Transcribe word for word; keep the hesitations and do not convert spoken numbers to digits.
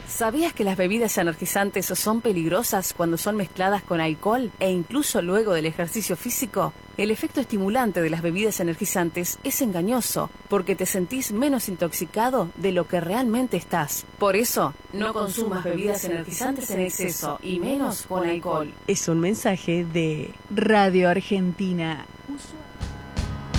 ¿Sabías que las bebidas energizantes son peligrosas cuando son mezcladas con alcohol e incluso luego del ejercicio físico? El efecto estimulante de las bebidas energizantes es engañoso porque te sentís menos intoxicado de lo que realmente estás. Por eso, no consumas bebidas energizantes en exceso y menos con alcohol. Es un mensaje de Radio Argentina. Uso